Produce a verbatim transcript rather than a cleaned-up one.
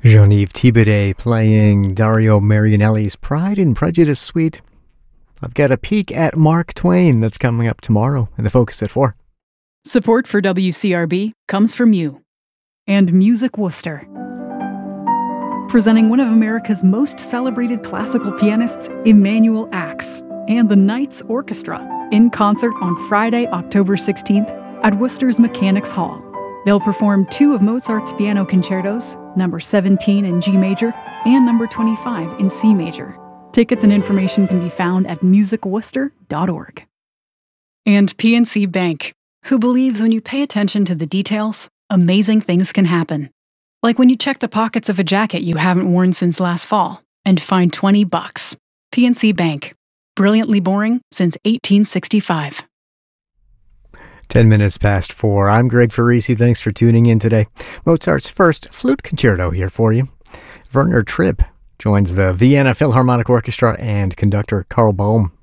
Genevieve Thibaudet playing Dario Marianelli's Pride and Prejudice Suite. I've got a peek at Mark Twain that's coming up tomorrow in the Focus at four. Support for W C R B comes from you and Music Worcester, presenting one of America's most celebrated classical pianists, Emanuel Ax, and the Knights Orchestra in concert on Friday, October sixteenth at Worcester's Mechanics Hall. They'll perform two of Mozart's piano concertos, number seventeen in G major and number twenty-five in C major. Tickets and information can be found at music worcester dot org. And P N C Bank, who believes when you pay attention to the details, amazing things can happen. Like when you check the pockets of a jacket you haven't worn since last fall and find twenty bucks. P N C Bank, brilliantly boring since eighteen sixty-five. Ten minutes past four. I'm Greg Farisi. Thanks for tuning in today. Mozart's first flute concerto here for you. Werner Tripp joins the Vienna Philharmonic Orchestra and conductor Karl Boehm